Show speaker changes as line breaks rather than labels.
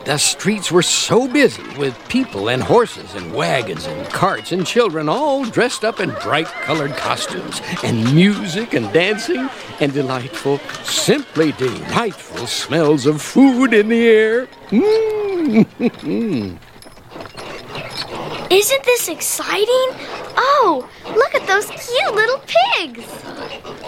The streets were so busy with people and horses and wagons and carts and children all dressed up in bright-colored costumes, and music and dancing and delightful, simply delightful smells of food in the air.
Isn't this exciting? Oh, look at those cute little pigs!